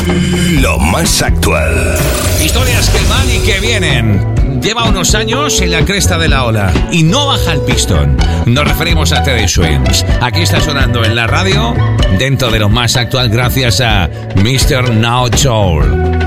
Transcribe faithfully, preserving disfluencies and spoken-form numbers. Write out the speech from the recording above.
Lo más actual. Historias que van y que vienen. Lleva unos años en la cresta de la ola y no baja el pistón. Nos referimos a Teddy Swims. Aquí está sonando en la radio, dentro de lo más actual, gracias a mister Now Soul.